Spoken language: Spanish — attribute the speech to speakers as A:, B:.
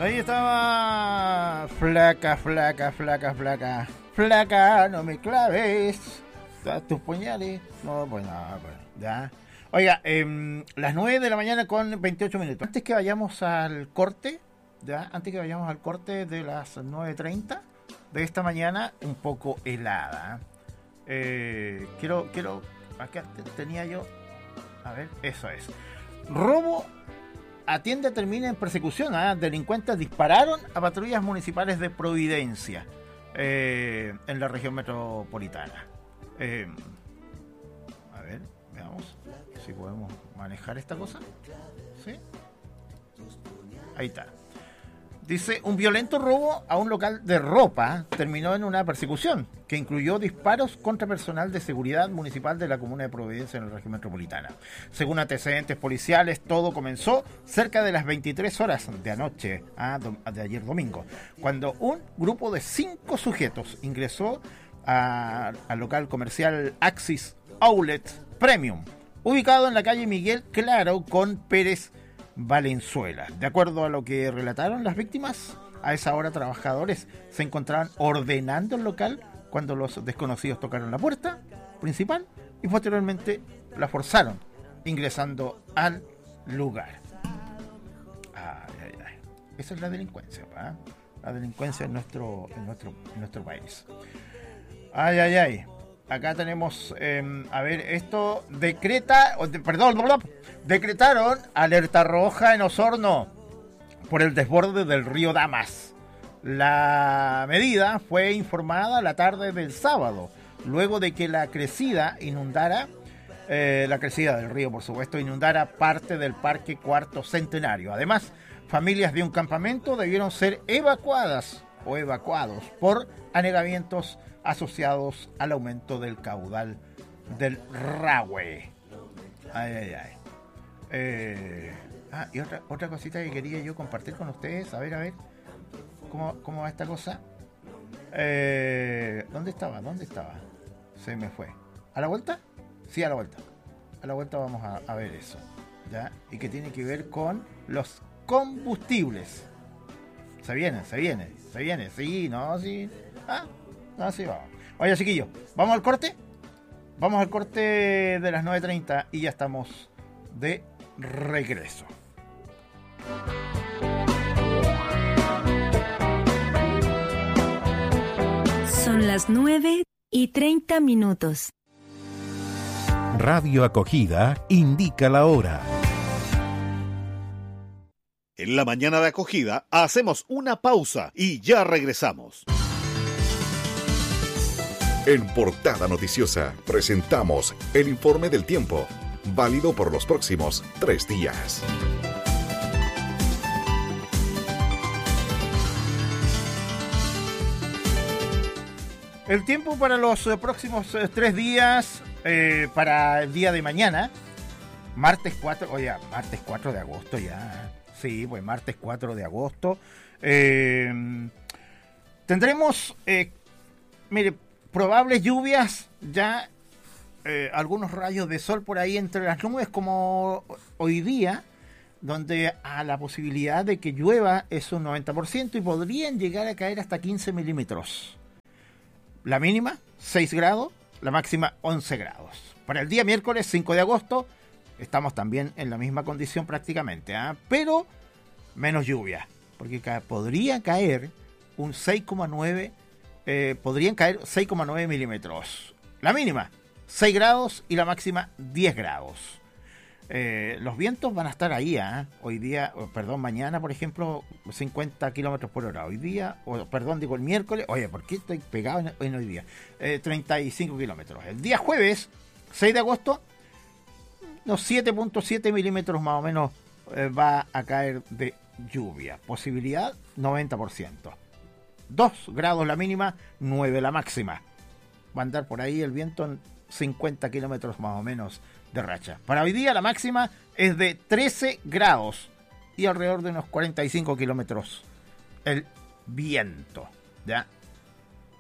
A: Ahí estaba. Flaca, flaca, flaca, flaca. Flaca, no me claves tus puñales. No, pues nada, pues ya. Oiga, las 9 de la mañana con 28 minutos. Antes que vayamos al corte, ya, antes que vayamos al corte de las 9:30 de esta mañana, un poco helada. Quiero, acá tenía yo, a ver, eso es. Robo a tienda termina en persecución. Delincuentes dispararon a patrullas municipales de Providencia, en la región metropolitana. A ver, veamos si podemos manejar esta cosa. ¿Sí? Ahí está. Dice, un violento robo a un local de ropa terminó en una persecución que incluyó disparos contra personal de seguridad municipal de la comuna de Providencia en la región metropolitana. Según antecedentes policiales, todo comenzó cerca de las 23 horas de anoche, de ayer domingo, cuando un grupo de 5 sujetos ingresó al local comercial Axis Outlet Premium, ubicado en la calle Miguel Claro con Pérez Valenzuela. De acuerdo a lo que relataron las víctimas, a esa hora trabajadores se encontraban ordenando el local cuando los desconocidos tocaron la puerta principal y posteriormente la forzaron, ingresando al lugar. Esa es la delincuencia, ¿pa? La delincuencia en nuestro país. Acá tenemos, a ver, esto decretaron alerta roja en Osorno por el desborde del río Damas. La medida fue informada la tarde del sábado, luego de que la crecida del río, por supuesto, inundara parte del Parque Cuarto Centenario. Además, familias de un campamento debieron ser evacuadas o evacuados por anegamientos asociados al aumento del caudal del Rahue. Y otra cosita que quería yo compartir con ustedes. A ver, ¿cómo va esta cosa? ¿Dónde estaba? Se me fue. ¿A la vuelta? Sí, a la vuelta. A la vuelta vamos a ver eso, ¿ya? Y que tiene que ver con los combustibles. Se viene, sí, no, sí. Así vamos. Oye, chiquillos, ¿vamos al corte? Vamos al corte de las 9:30 y ya estamos de regreso.
B: Son las 9:30.
C: Radio Acogida indica la hora.
D: En la mañana de Acogida hacemos una pausa y ya regresamos.
E: En Portada Noticiosa presentamos el informe del tiempo, válido por los próximos 3 días.
A: El tiempo para los próximos 3 días, para el día de mañana, martes 4 de agosto ya. Sí, pues martes 4 de agosto. Tendremos, probables lluvias, ya algunos rayos de sol por ahí entre las nubes, como hoy día, donde la posibilidad de que llueva es un 90% y podrían llegar a caer hasta 15 milímetros. La mínima, 6 grados, la máxima, 11 grados. Para el día miércoles 5 de agosto, estamos también en la misma condición prácticamente, pero menos lluvia, porque podría caer un 6,9 podrían caer 6,9 milímetros. La mínima, 6 grados y la máxima, 10 grados. Los vientos van a estar ahí, mañana, por ejemplo, 50 kilómetros por hora. Hoy día, el miércoles, ¿por qué estoy pegado en hoy día? 35 kilómetros. El día jueves, 6 de agosto, unos 7.7 milímetros más o menos va a caer de lluvia. Posibilidad, 90%. 2 grados la mínima, 9 la máxima. Va a andar por ahí el viento en 50 kilómetros más o menos de racha. Para hoy día la máxima es de 13 grados y alrededor de unos 45 kilómetros el viento, ¿ya?